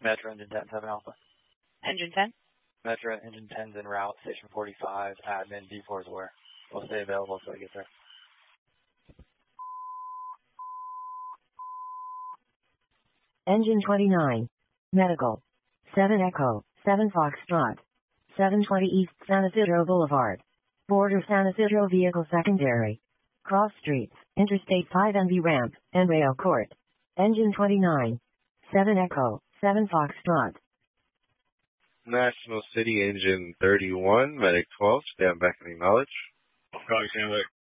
Metro Engine 10, 7 Alpha. Engine 10? Metro Engine 10's en route, Station 45, admin, D4 is aware. We'll stay available until I get there. Engine 29. Medical. 7 Echo, 7 Foxtrot. 720 East San Isidro Boulevard. Border San Isidro Vehicle Secondary. Cross Streets, Interstate 5 NV Ramp, and Rail Court. Engine 29. 7 Echo, 7 Foxtrot. National City Engine 31, Medic 12, stand back and acknowledge. Copy, stand back.